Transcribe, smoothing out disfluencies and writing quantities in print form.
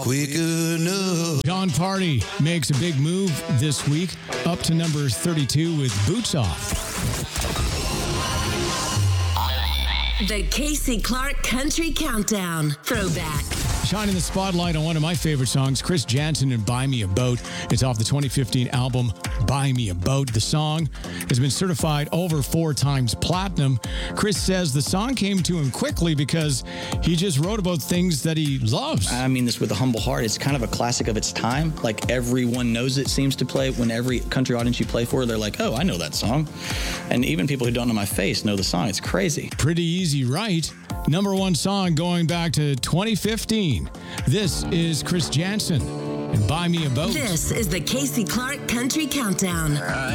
quick enough. John Party makes a big move this week, up to number 32 with Boots Off. The Casey Clark Country Countdown Throwback. Shining the spotlight on one of my favorite songs, Chris Janson and Buy Me a Boat. It's off the 2015 album Buy Me a Boat. The song has been certified over 4 times platinum. Chris says the song came to him quickly because he just wrote about things that he loves. I mean this with a humble heart. It's kind of a classic of its time. Like everyone knows it, seems to play. When every country audience you play for, they're like, oh, I know that song. And even people who don't know my face know the song. It's crazy. Pretty easy, right? Number 1 song going back to 2015. This is Chris Janson and Buy Me a Boat. This is the Casey Clark Country Countdown.